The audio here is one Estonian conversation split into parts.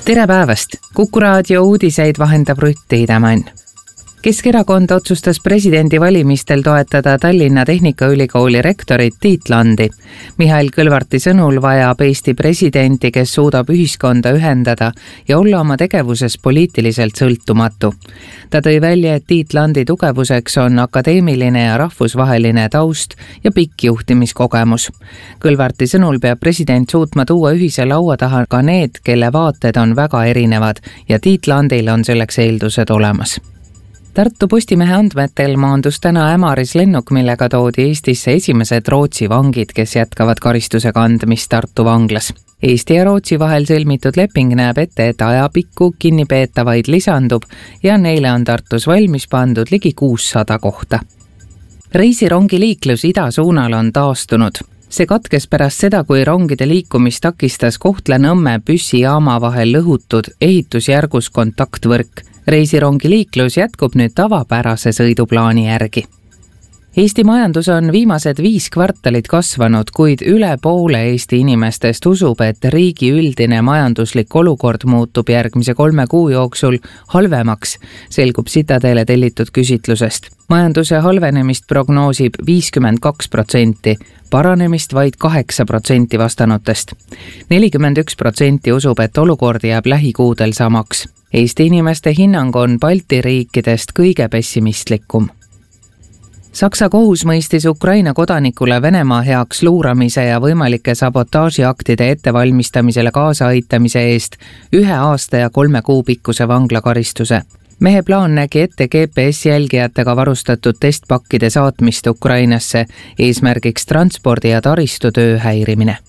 Tere päevast! Kuku raadio uudiseid vahendab Rutt Tiidemann. Keskerakond otsustas presidendivalimistel toetada Tallinna Tehnikaülikooli rektorit Tiit Landi. Mihhail Kõlvarti sõnul vajab Eesti presidenti, kes suudab ühiskonda ühendada ja olla oma tegevuses poliitiliselt sõltumatu. Ta tõi välja, et Tiit Landi tugevuseks on akadeemiline ja rahvusvaheline taust ja pikk juhtimiskogemus. Kõlvarti sõnul peab president suutma tuua ühise laua taha ka need, kelle vaated on väga erinevad ja Tiit Landil on selleks eeldused olemas. Tartu Postimehe andmetel maandus täna Ämaris lennuk, millega toodi Eestisse esimesed Rootsi vangid, kes jätkavad karistuse kandmist Tartu vanglas. Eesti ja Rootsi vahel sõlmitud leping näeb ette, et ajapikku kinnipeetavaid lisandub ja neile on Tartus valmis pandud ligi 600 kohta. Reisirongiliiklus idasuunal on taastunud. See katkes pärast seda, kui rongide liikumist takistas Kohtla-Nõmme Püssijaama vahel lõhutud ehitusjärgus kontaktvõrk. Reisirongiliiklus jätkub nüüd tavapärase sõiduplaani järgi. Eesti majandus on viimased 5 kvartalit kasvanud, kuid üle poole Eesti inimestest usub, et riigi üldine majanduslik olukord muutub järgmise 3 kuu jooksul halvemaks, selgub Citadele tellitud küsitlusest. Majanduse halvenemist prognoosib 52%, paranemist vaid 8% vastanutest. 41% usub, et olukord jääb lähikuudel samaks. Eesti inimeste hinnang on Balti riikidest kõige pessimistlikum. Saksa kohus mõistis Ukraina kodanikule Venemaa heaks luuramise ja võimalike sabotaažiaktide ettevalmistamisele kaasaaitamise eest 1 aasta ja 3 kuu pikkuse vanglakaristuse. Mehe plaan nägi ette GPS-jälgijatega varustatud testpakkide saatmist Ukrainasse, eesmärgiks transpordi ja taristutöö häirimine.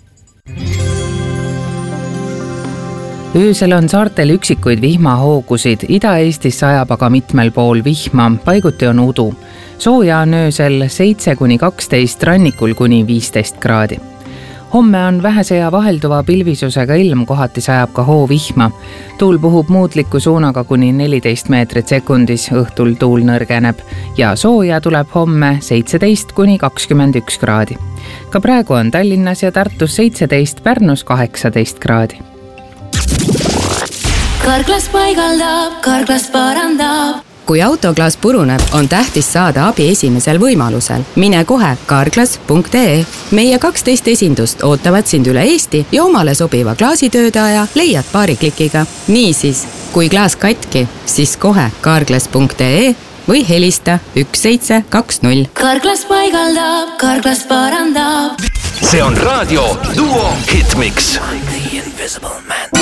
Öösel on saartel üksikuid vihmahoogusid, Ida-Eestis sajab aga mitmel pool vihma, paiguti on udu. Sooja on öösel 7-12, rannikul kuni 15 kraadi. Homme on vähese ja vahelduva pilvisusega ilm, kohati sajab ka hoovihma. Tuul puhub muutliku suunaga kuni 14 meetrit sekundis, õhtul tuul nõrgeneb ja sooja tuleb homme 17-21 kraadi. Ka praegu on Tallinnas ja Tartus 17, Pärnus 18 kraadi. Karklas paigaldab, Karklas parandab. Kui autoklaas puruneb, on tähtis saada abi esimesel võimalusel. Mine kohe karklas.ee. Meie 12 esindust ootavad sind üle Eesti ja omale sobiva klaasitöödaja leiad paari klikiga. Niisiis, kui klaas katki, siis kohe karklas.ee või helista 1720. Karklas paigaldab, Karklas parandab. See on raadio Duo Hitmix. The Invisible Man.